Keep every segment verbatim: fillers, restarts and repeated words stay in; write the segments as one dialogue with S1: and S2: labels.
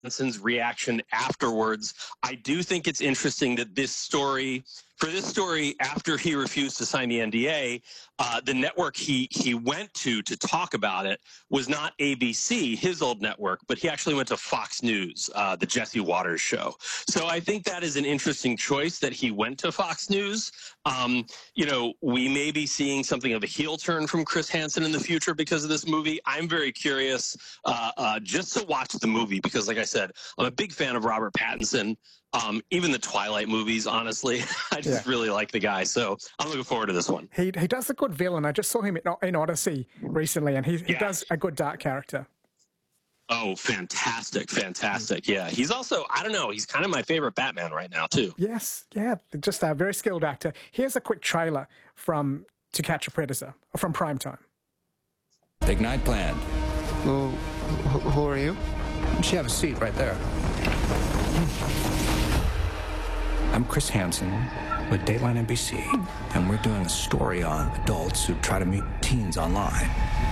S1: Hanson's reaction afterwards. I do think it's interesting that this story, for this story, after he refused to sign the N D A, uh, the network he he went to to talk about it was not A B C, his old network, but he actually went to Fox News, uh, the Jesse Waters show. So I think that is an interesting choice that he went to Fox News. Um, you know, we may be seeing something of a heel turn from Chris Hansen in the future because of this movie. I'm very curious uh, uh, just to watch the movie because, like I said, I'm a big fan of Robert Pattinson. Um, even the Twilight movies, honestly, I just yeah. really like the guy. So I'm looking forward to this one.
S2: He he does a good villain. I just saw him in, in Odyssey recently, and he, he yeah. does a good dark character.
S1: Oh, fantastic, fantastic. Yeah, he's also, I don't know, he's kind of my favorite Batman right now, too.
S2: Yes, yeah, just a very skilled actor. Here's a quick trailer from To Catch a Predator, from Primetime.
S3: Big night planned.
S4: Well, who are you?
S3: You should have a seat right there. I'm Chris Hansen with Dateline N B C, and we're doing a story on adults who try to meet teens online.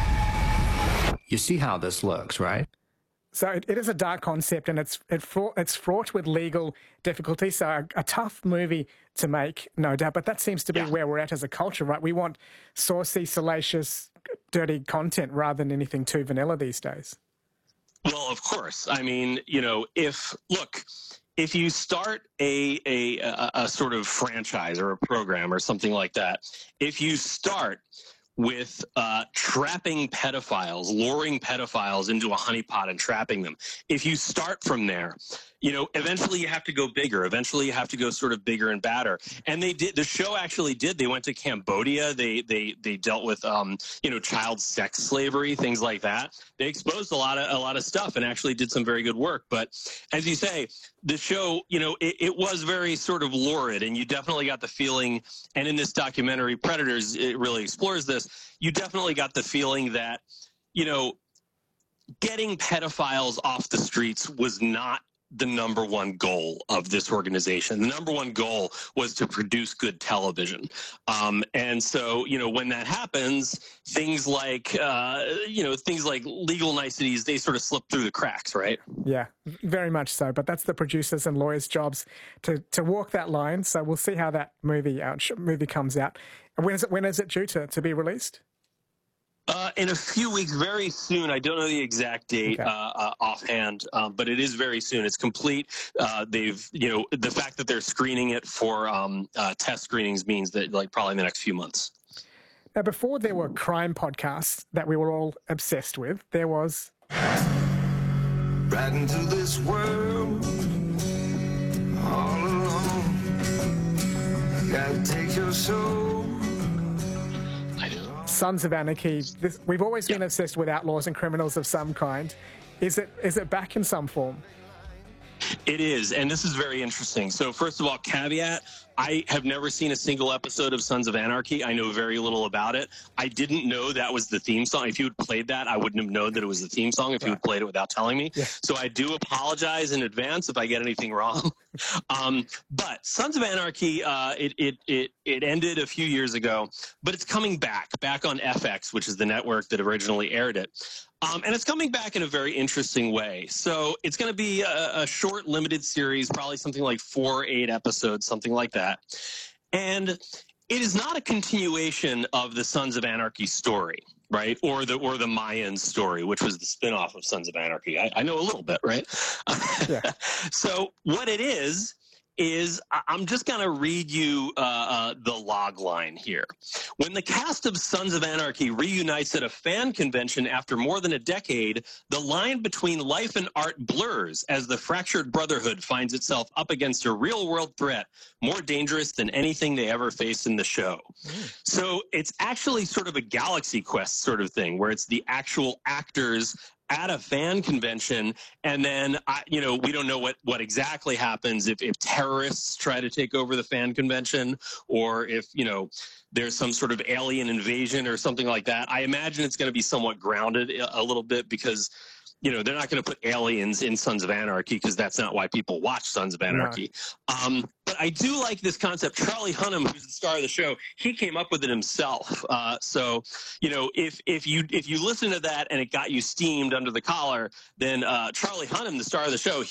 S3: You see how this looks, right?
S2: So it, it is a dark concept, and it's it fraught, it's fraught with legal difficulty. So a, a tough movie to make, no doubt. But that seems to be yeah. where we're at as a culture, right? We want saucy, salacious, dirty content rather than anything too vanilla these days.
S1: Well, of course. I mean, you know, if look. If you start a, a, a, a sort of franchise or a program or something like that, if you start with uh, trapping pedophiles, luring pedophiles into a honeypot and trapping them, if you start from there, you know, eventually you have to go bigger. Eventually you have to go sort of bigger and badder. And they did. The show actually did. They went to Cambodia. They they they dealt with um, you know, child sex slavery, things like that. They exposed a lot of a lot of stuff and actually did some very good work. But as you say, the show, you know, it, it was very sort of lurid, and you definitely got the feeling. And in this documentary, Predators, it really explores this. You definitely got the feeling that, you know, getting pedophiles off the streets was not the number one goal of this organization. The number one goal was to produce good television. Um, and so, you know, when that happens, things like, uh, you know, things like legal niceties, they sort of slip through the cracks, right?
S2: Yeah, very much so. But that's the producers and lawyers' jobs to, to walk that line. So we'll see how that movie out, movie comes out. When is it, when is it due to, to be released?
S1: Uh, in a few weeks, very soon. I don't know the exact date okay. uh, uh, offhand, um, but it is very soon. It's complete. Uh, they've, you know, the fact that they're screening it for um, uh, test screenings means that, like, probably in the next few months.
S2: Now, before there were crime podcasts that we were all obsessed with, there was
S5: right into this world all alone. Gotta take your soul.
S2: Sons of Anarchy. This, we've always been obsessed with outlaws and criminals of some kind. Is it is it back in some form?
S1: It is, and this is very interesting. So first of all, caveat, I have never seen a single episode of Sons of Anarchy. I know very little about it. I didn't know that was the theme song. If you had played that, I wouldn't have known that it was the theme song if right. you had played it without telling me. Yeah. So I do apologize in advance if I get anything wrong. um, but Sons of Anarchy, uh, it, it, it, it ended a few years ago, but it's coming back, back on F X, which is the network that originally aired it. Um, and it's coming back in a very interesting way. So it's going to be a, a short, limited series, probably something like four, eight episodes, something like that. And it is not a continuation of the Sons of Anarchy story, right? Or the or the Mayan story, which was the spinoff of Sons of Anarchy. I, I know a little bit, right? Yeah. So what it is, is I'm just going to read you uh, uh, the log line here. When the cast of Sons of Anarchy reunites at a fan convention after more than a decade, the line between life and art blurs as the fractured brotherhood finds itself up against a real-world threat more dangerous than anything they ever faced in the show. Mm. So it's actually sort of a Galaxy Quest sort of thing, where it's the actual actors at a fan convention, and then, I, you know, we don't know what, what exactly happens if, if terrorists try to take over the fan convention, or if, you know, there's some sort of alien invasion or something like that. I imagine it's going to be somewhat grounded a little bit because, you know, they're not going to put aliens in Sons of Anarchy because that's not why people watch Sons of Anarchy. No. Um, but I do like this concept. Charlie Hunnam, who's the star of the show, he came up with it himself. Uh, so, you know, if if you if you listen to that and it got you steamed under the collar, then uh, Charlie Hunnam, the star of the show,